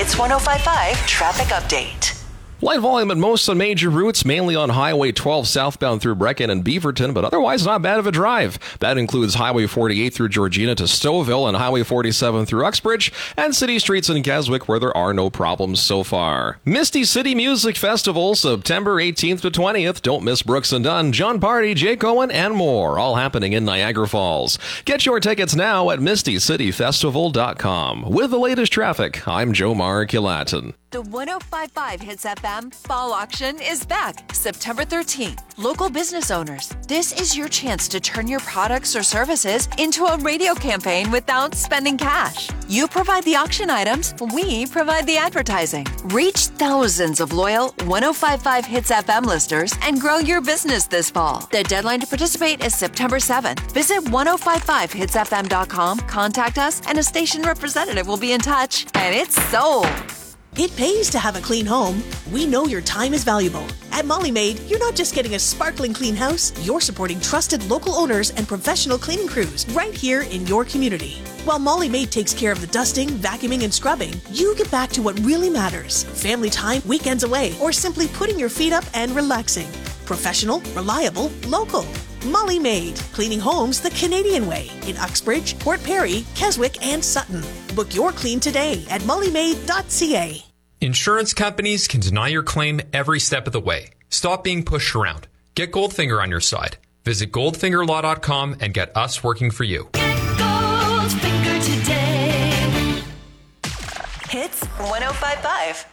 Hits 105.5 Traffic Update. Light volume at most on major routes, mainly on Highway 12 southbound through Brecken and Beaverton, but otherwise not bad of a drive. That includes Highway 48 through Georgina to Stouffville and Highway 47 through Uxbridge and city streets in Keswick where there are no problems so far. Misty City Music Festival, September 18th to 20th. Don't miss Brooks and Dunn, John Party, Jake Owen, and more, all happening in Niagara Falls. Get your tickets now at mistycityfestival.com. With the latest traffic, I'm Joe Mark-Kilatin. The 105.5 Hits FM Fall Auction is back September 13th. Local business owners, this is your chance to turn your products or services into a radio campaign without spending cash. You provide the auction items, we provide the advertising. Reach thousands of loyal 105.5 Hits FM listeners and grow your business this fall. The deadline to participate is September 7th. Visit 1055hitsfm.com, contact us, and a station representative will be in touch. And it's sold. It pays to have a clean home. We know your time is valuable. At Molly Maid, you're not just getting a sparkling clean house, you're supporting trusted local owners and professional cleaning crews right here in your community. While Molly Maid takes care of the dusting, vacuuming, and scrubbing, you get back to what really matters. Family time, weekends away, or simply putting your feet up and relaxing. Professional, reliable, local. Molly Maid, cleaning homes the Canadian way in Uxbridge, Port Perry, Keswick, and Sutton. Book your clean today at mollymaid.ca. Insurance companies can deny your claim every step of the way. Stop being pushed around. Get Goldfinger on your side. Visit goldfingerlaw.com and get us working for you. Get Goldfinger today. Hits 105.5.